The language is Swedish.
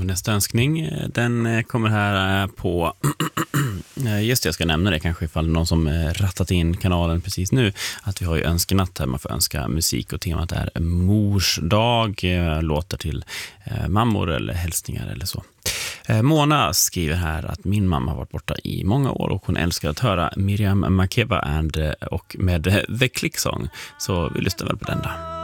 Och nästa önskning, den kommer här på... Just det, jag ska nämna det kanske ifall någon som rattat in kanalen precis nu, att vi har ju önskenatt här, man får önska musik och temat är mors dag, låter till mammor eller hälsningar eller så. Mona skriver här att min mamma har varit borta i många år och hon älskar att höra Miriam Makeba och med The Click Song, så vi lyssnar väl på den då.